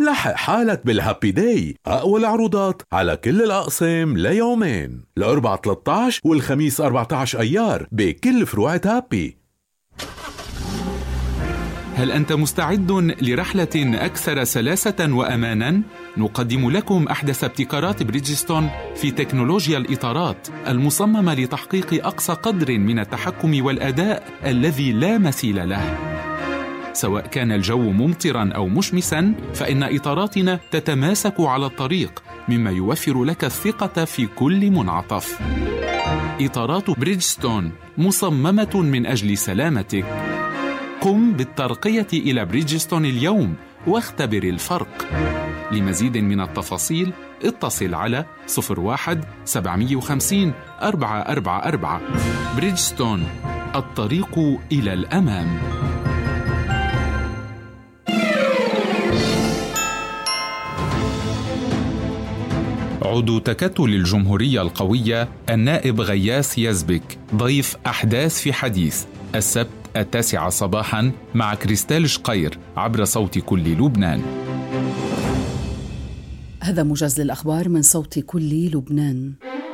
ملحق حالك بالهابي داي، أقوى العروضات على كل الأقسام ليومين، الأربعاء 13 والخميس 14 أيار بكل فروع هابي. هل أنت مستعد لرحلة أكثر سلاسة وأماناً؟ نقدم لكم أحدث ابتكارات بريدجستون في تكنولوجيا الإطارات المصممة لتحقيق أقصى قدر من التحكم والأداء الذي لا مثيل له. سواء كان الجو ممطراً أو مشمساً، فإن إطاراتنا تتماسك على الطريق، مما يوفر لك الثقة في كل منعطف. إطارات بريدجستون مصممة من أجل سلامتك. قم بالترقية إلى بريدجستون اليوم واختبر الفرق. لمزيد من التفاصيل اتصل على 01-750-444. بريدجستون، الطريق إلى الأمام. عضو تكتل الجمهورية القوية النائب غياث يزبك ضيف أحداث في حديث السبت 9 صباحا مع كريستال شقير عبر صوت كل لبنان. هذا موجز للأخبار من صوت كل لبنان.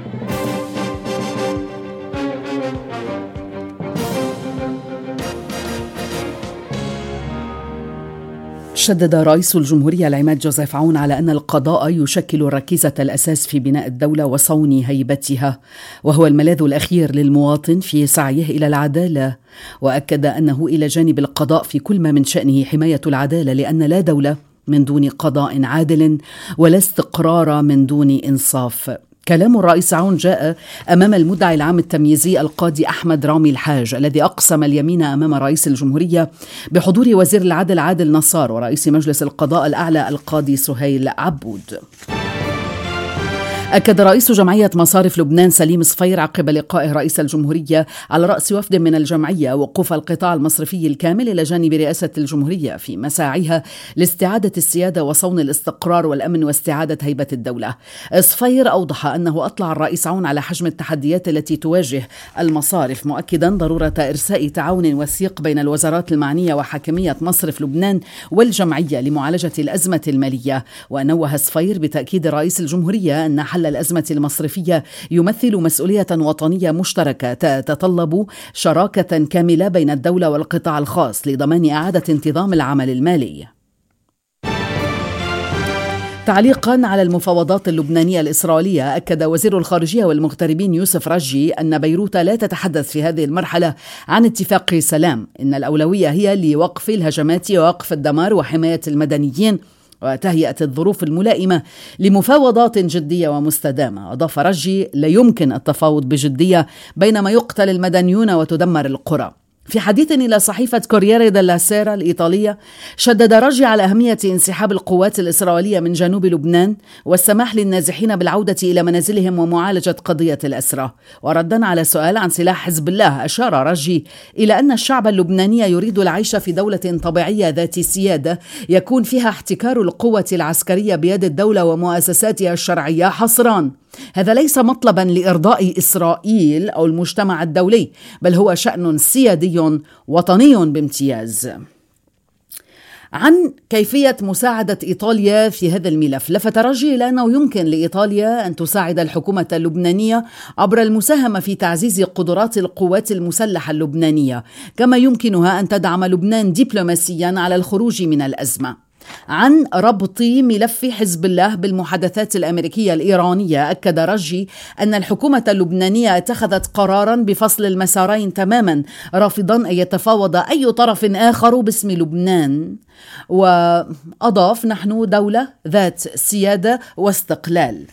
شدد رئيس الجمهورية العماد جوزيف عون على أن القضاء يشكل ركيزة الأساس في بناء الدولة وصون هيبتها، وهو الملاذ الأخير للمواطن في سعيه إلى العدالة. وأكد أنه إلى جانب القضاء في كل ما من شأنه حماية العدالة، لأن لا دولة من دون قضاء عادل ولا استقرار من دون إنصاف. كلام الرئيس عون جاء أمام المدعي العام التمييزي القاضي أحمد رامي الحاج، الذي أقسم اليمين أمام رئيس الجمهورية بحضور وزير العدل عادل نصار ورئيس مجلس القضاء الأعلى القاضي سهيل عبود. أكد رئيس جمعية مصارف لبنان سليم صفير عقب لقائه رئيس الجمهورية على رأس وفد من الجمعية وقوف القطاع المصرفي الكامل إلى جانب رئاسة الجمهورية في مساعيها لاستعادة السيادة وصون الاستقرار والأمن واستعادة هيبة الدولة. صفير أوضح أنه أطلع الرئيس عون على حجم التحديات التي تواجه المصارف، مؤكدا ضرورة إرساء تعاون وثيق بين الوزارات المعنية وحاكمية مصرف لبنان والجمعية لمعالجة الأزمة المالية. ونوه صفير بتأكيد رئيس الجمهورية أن حل الأزمة المصرفية يمثل مسؤولية وطنية مشتركة تتطلب شراكة كاملة بين الدولة والقطاع الخاص لضمان إعادة انتظام العمل المالي. تعليقا على المفاوضات اللبنانية الإسرائيلية، أكد وزير الخارجية والمغتربين يوسف رجي أن بيروت لا تتحدث في هذه المرحلة عن اتفاق سلام، إن الأولوية هي لوقف الهجمات ووقف الدمار وحماية المدنيين وتهيئة الظروف الملائمة لمفاوضات جدية ومستدامة. أضاف رجي: لا يمكن التفاوض بجدية بينما يقتل المدنيون وتدمر القرى. في حديث إلى صحيفة كورييري ديلا سيرا الإيطالية، شدد رجي على أهمية انسحاب القوات الإسرائيلية من جنوب لبنان والسماح للنازحين بالعودة إلى منازلهم ومعالجة قضية الأسرى. وردا على سؤال عن سلاح حزب الله، أشار رجي إلى أن الشعب اللبناني يريد العيش في دولة طبيعية ذات سيادة يكون فيها احتكار القوة العسكرية بيد الدولة ومؤسساتها الشرعية حصران. هذا ليس مطلبا لإرضاء إسرائيل أو المجتمع الدولي، بل هو شأن سيادي وطني بامتياز. عن كيفية مساعدة إيطاليا في هذا الملف، لفت رجي إلى أنه يمكن لإيطاليا أن تساعد الحكومة اللبنانية عبر المساهمة في تعزيز قدرات القوات المسلحة اللبنانية، كما يمكنها أن تدعم لبنان دبلوماسيا على الخروج من الأزمة. عن ربط ملف حزب الله بالمحادثات الأمريكية الإيرانية، أكد رجي أن الحكومة اللبنانية اتخذت قرارا بفصل المسارين تماما، رافضا أن يتفاوض أي طرف آخر باسم لبنان. وأضاف: نحن دولة ذات سيادة واستقلال.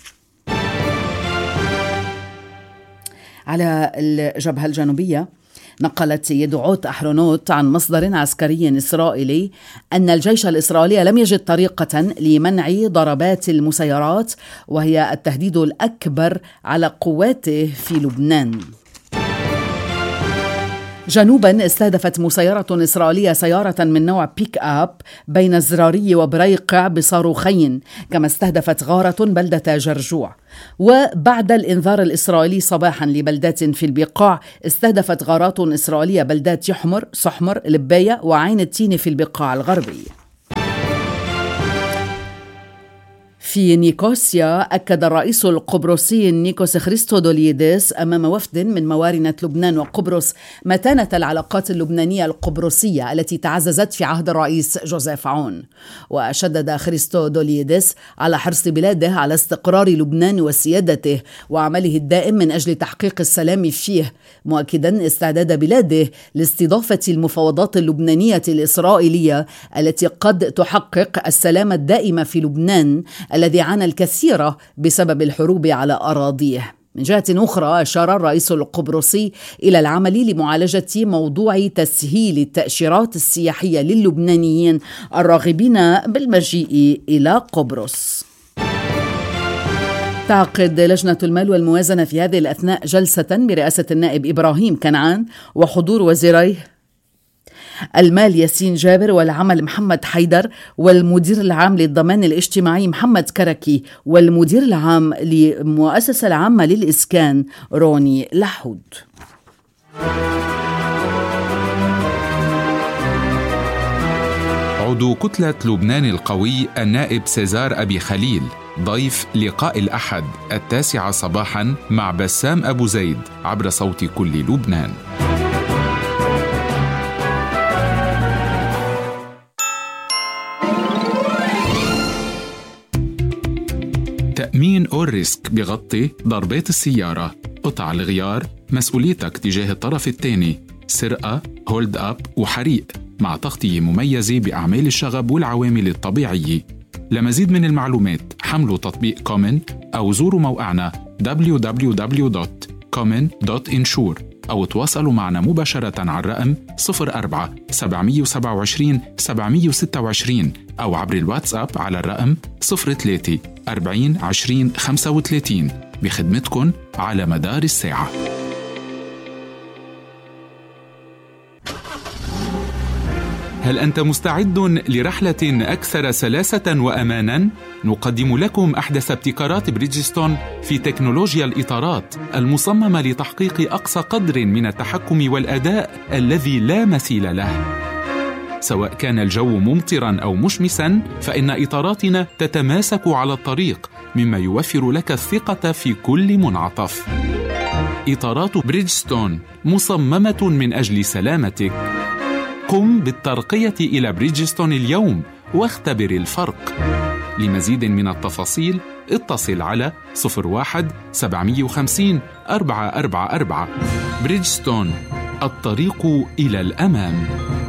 على الجبهة الجنوبية، نقلت يدعوت أحرونوت عن مصدر عسكري إسرائيلي أن الجيش الإسرائيلي لم يجد طريقة لمنع ضربات المسيرات، وهي التهديد الأكبر على قواته في لبنان. جنوبا، استهدفت مسيرة إسرائيلية سيارة من نوع بيك أب بين الزراري وبريقع بصاروخين، كما استهدفت غارة بلدة جرجوع. وبعد الإنذار الإسرائيلي صباحا لبلدات في البقاع، استهدفت غارات إسرائيلية بلدات يحمر، سحمر، لباية وعين التين في البقاع الغربي. في نيكوسيا، أكد الرئيس القبرصي نيكوس خريستودوليدس أمام وفد من موارنة لبنان وقبرص متانة العلاقات اللبنانية القبرصية التي تعززت في عهد الرئيس جوزيف عون. وشدد خريستودوليدس على حرص بلاده على استقرار لبنان وسيادته وعمله الدائم من أجل تحقيق السلام فيه، مؤكدا استعداد بلاده لاستضافة المفاوضات اللبنانية الإسرائيلية التي قد تحقق السلام الدائم في لبنان الذي عانى الكثير بسبب الحروب على أراضيه. من جهة أخرى، أشار الرئيس القبرصي إلى العمل لمعالجة موضوع تسهيل التأشيرات السياحية للبنانيين الراغبين بالمجيء إلى قبرص. تعقد لجنة المال والموازنة في هذه الأثناء جلسة برئاسة النائب إبراهيم كنعان وحضور وزيري المال ياسين جابر والعمل محمد حيدر والمدير العام للضمان الاجتماعي محمد كركي والمدير العام للمؤسسة العامة للإسكان روني لحود. عضو كتلة لبنان القوي النائب سيزار أبي خليل ضيف لقاء الأحد 9 صباحا مع بسام أبو زيد عبر صوت كل لبنان. تأمين أوريسك بغطي ضربات السيارة، قطع الغيار، مسؤوليتك تجاه الطرف الثاني، سرقة، هولد أب وحريق، مع تغطية مميزة بأعمال الشغب والعوامل الطبيعية. لمزيد من المعلومات حملوا تطبيق كومن أو زوروا موقعنا www.common.insure أو تواصلوا معنا مباشرة على الرقم 04 727 726 أو عبر الواتساب على الرقم 03 40 20 35 بخدمتكم على مدار الساعة. هل أنت مستعد لرحلة أكثر سلاسة وأماناً؟ نقدم لكم أحدث ابتكارات بريدجستون في تكنولوجيا الإطارات المصممة لتحقيق أقصى قدر من التحكم والأداء الذي لا مثيل له. سواء كان الجو ممطراً أو مشمساً، فإن إطاراتنا تتماسك على الطريق، مما يوفر لك الثقة في كل منعطف. إطارات بريدجستون مصممة من أجل سلامتك. قم بالترقية إلى بريدجستون اليوم واختبر الفرق. لمزيد من التفاصيل اتصل على 01 750 444. بريدجستون، الطريق إلى الأمام.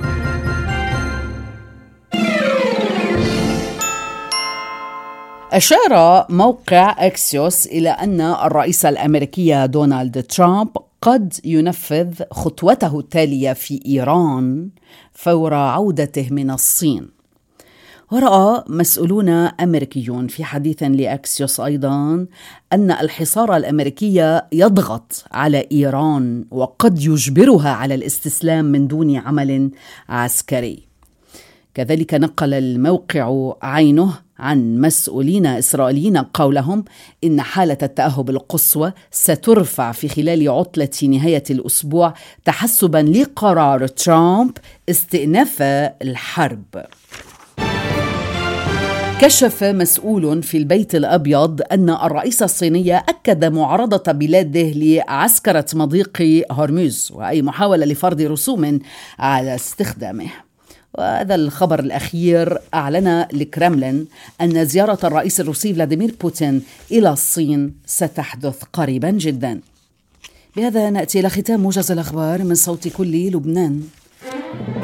أشار موقع أكسيوس إلى أن الرئيس الأمريكي دونالد ترامب قد ينفذ خطوته التالية في إيران فور عودته من الصين. ورأى مسؤولون أمريكيون في حديث لأكسيوس أيضا أن الحصار الأمريكي يضغط على إيران وقد يجبرها على الاستسلام من دون عمل عسكري. كذلك نقل الموقع عينه عن مسؤولين إسرائيليين قولهم إن حالة التأهب القصوى سترفع في خلال عطلة نهاية الأسبوع تحسباً لقرار ترامب استئناف الحرب. كشف مسؤول في البيت الأبيض أن الرئيس الصيني أكد معارضة بلاده لعسكرة مضيق هرمز وأي محاولة لفرض رسوم على استخدامه. وهذا الخبر الأخير أعلن الكرملين أن زيارة الرئيس الروسي فلاديمير بوتين إلى الصين ستحدث قريبا جدا. بهذا نأتي إلى ختام موجز الأخبار من صوت كل لبنان.